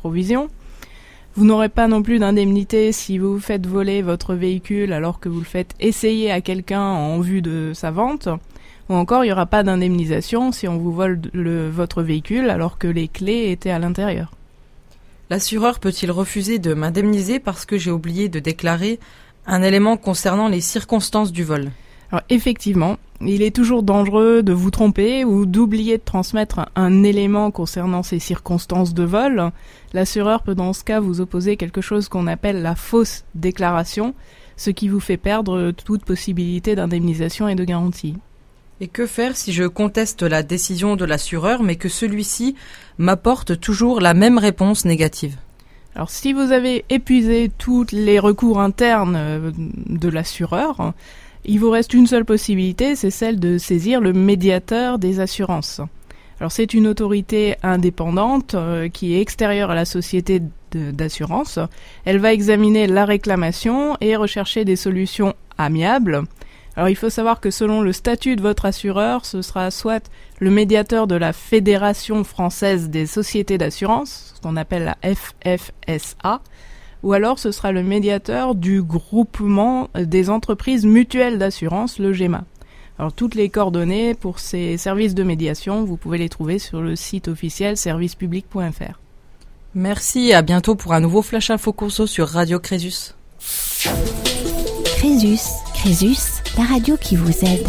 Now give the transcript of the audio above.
provisions. Vous n'aurez pas non plus d'indemnité si vous faites voler votre véhicule alors que vous le faites essayer à quelqu'un en vue de sa vente. Ou encore, il n'y aura pas d'indemnisation si on vous vole votre véhicule alors que les clés étaient à l'intérieur. L'assureur peut-il refuser de m'indemniser parce que j'ai oublié de déclarer un élément concernant les circonstances du vol ? Alors effectivement, il est toujours dangereux de vous tromper ou d'oublier de transmettre un élément concernant ces circonstances de vol. L'assureur peut dans ce cas vous opposer quelque chose qu'on appelle la fausse déclaration, ce qui vous fait perdre toute possibilité d'indemnisation et de garantie. Et que faire si je conteste la décision de l'assureur mais que celui-ci m'apporte toujours la même réponse négative ? Alors si vous avez épuisé tous les recours internes de l'assureur, il vous reste une seule possibilité, c'est celle de saisir le médiateur des assurances. Alors c'est une autorité indépendante qui est extérieure à la société d'assurance. Elle va examiner la réclamation et rechercher des solutions amiables. Alors il faut savoir que selon le statut de votre assureur, ce sera soit le médiateur de la Fédération française des sociétés d'assurance, ce qu'on appelle la FFSA, ou alors ce sera le médiateur du groupement des entreprises mutuelles d'assurance, le GEMA. Alors toutes les coordonnées pour ces services de médiation, vous pouvez les trouver sur le site officiel servicepublic.fr. Merci et à bientôt pour un nouveau Flash Info Conso sur Radio Crésus. Crésus, la radio qui vous aide.